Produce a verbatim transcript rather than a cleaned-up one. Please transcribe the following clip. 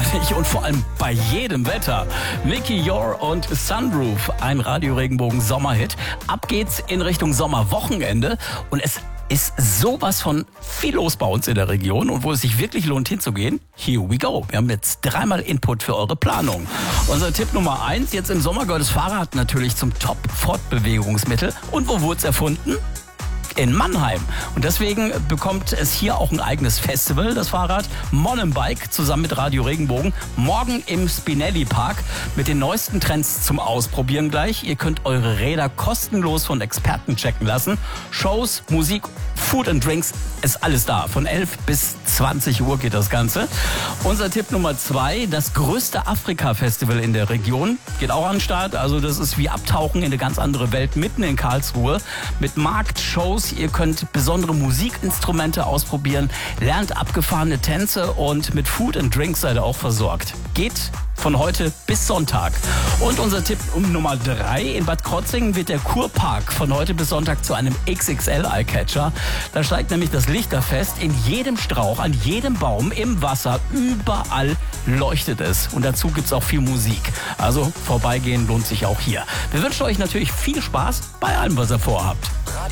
Übersichtlich und vor allem bei jedem Wetter. Mickey Yor und Sunroof, ein Radio-Regenbogen-Sommerhit. Ab geht's in Richtung Sommerwochenende und es ist sowas von viel los bei uns in der Region und wo es sich wirklich lohnt hinzugehen, here we go. Wir haben jetzt dreimal Input für eure Planung. Unser Tipp Nummer eins, jetzt im Sommer gehört das Fahrrad natürlich zum Top-Fortbewegungsmittel. Und wo wurde es erfunden? In Mannheim. Und deswegen bekommt es hier auch ein eigenes Festival, das Fahrrad Mountainbike, zusammen mit Radio Regenbogen. Morgen im Spinelli Park mit den neuesten Trends zum Ausprobieren gleich. Ihr könnt eure Räder kostenlos von Experten checken lassen. Shows, Musik, Food and Drinks, ist alles da. Von elf bis zwanzig Uhr geht das Ganze. Unser Tipp Nummer zwei, das größte Afrika-Festival in der Region. Geht auch an den Start. Also das ist wie Abtauchen in eine ganz andere Welt mitten in Karlsruhe. Mit Markt, Shows, ihr könnt besondere Musikinstrumente ausprobieren, lernt abgefahrene Tänze und mit Food and Drinks seid ihr auch versorgt. Geht von heute bis Sonntag. Und unser Tipp um Nummer drei. In Bad Krotzingen wird der Kurpark von heute bis Sonntag zu einem X X L-Eyecatcher. Da steigt nämlich das Lichterfest. In jedem Strauch, an jedem Baum, im Wasser, überall leuchtet es. Und dazu gibt's auch viel Musik. Also vorbeigehen lohnt sich auch hier. Wir wünschen euch natürlich viel Spaß bei allem, was ihr vorhabt.